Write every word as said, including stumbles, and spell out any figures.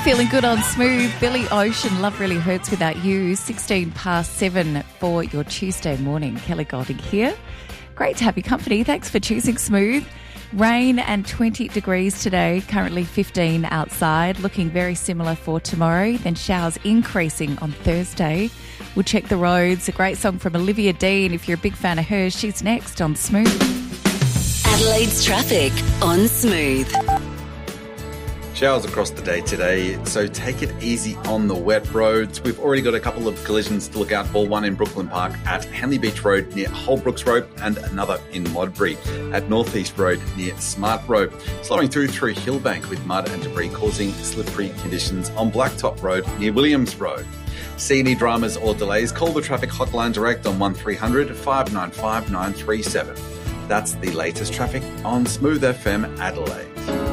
Feeling good on Smooth. Billy Ocean, Love Really Hurts Without You. sixteen past seven for your Tuesday morning. Kelly Golding here. Great to have your company. Thanks for choosing Smooth. Rain and twenty degrees today, currently fifteen outside, looking very similar for tomorrow. Then showers increasing on Thursday. We'll check the roads. A great song from Olivia Dean. If you're a big fan of hers, she's next on Smooth. Adelaide's traffic on Smooth. Showers across the day today, so take it easy on the wet roads. We've already got a couple of collisions to look out for, one in Brooklyn Park at Henley Beach Road near Holbrooks Road and another in Modbury at Northeast Road near Smart Road. Slowing through through Hillbank with mud and debris causing slippery conditions on Blacktop Road near Williams Road. See any dramas or delays, call the traffic hotline direct on one three hundred, five nine five, nine three seven. That's the latest traffic on Smooth F M Adelaide.